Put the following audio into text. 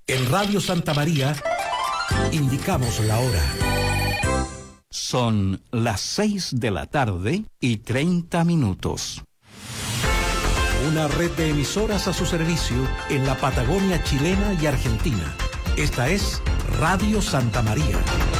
En Radio Santa María indicamos la hora. Son las 6:30 Una red de emisoras a su servicio en la Patagonia chilena y argentina. Esta es Radio Santa María.